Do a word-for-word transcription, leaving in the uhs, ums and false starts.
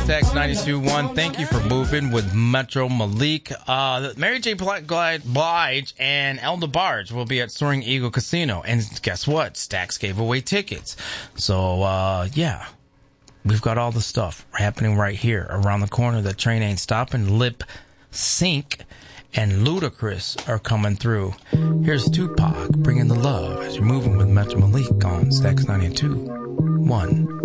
Stacks ninety-two point one. Thank you for moving with Metro Malik. Uh, Mary J. Blige and El DeBarge will be at Soaring Eagle Casino. And guess what? Stacks gave away tickets. So, uh, yeah. We've got all the stuff happening right here around the corner. The train ain't stopping. Lip Sync and Ludacris are coming through. Here's Tupac bringing the love as you're moving with Metro Malik on Stacks ninety-two point one.